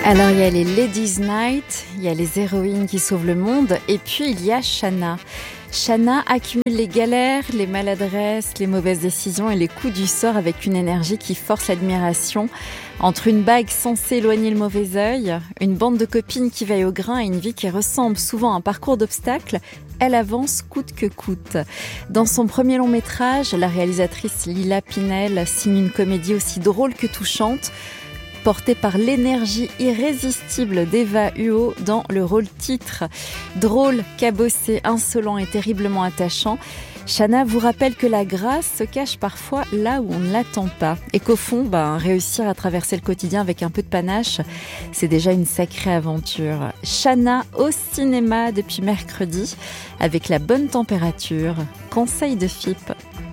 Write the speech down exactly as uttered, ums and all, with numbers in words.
Alors il y a les Ladies Night, il y a les héroïnes qui sauvent le monde, et puis il y a Shanna. Shanna accumule les galères, les maladresses, les mauvaises décisions et les coups du sort avec une énergie qui force l'admiration. Entre une bague censée éloigner le mauvais œil, une bande de copines qui veillent au grain et une vie qui ressemble souvent à un parcours d'obstacles, elle avance coûte que coûte. Dans son premier long métrage, la réalisatrice Lila Pinel signe une comédie aussi drôle que touchante, portée par l'énergie irrésistible d'Eva Huo dans le rôle titre. Drôle, cabossé, insolent et terriblement attachant, Shanna vous rappelle que la grâce se cache parfois là où on ne l'attend pas. Et qu'au fond, ben, réussir à traverser le quotidien avec un peu de panache, c'est déjà une sacrée aventure. Shanna au cinéma depuis mercredi, avec la bonne température. Conseil de F I P.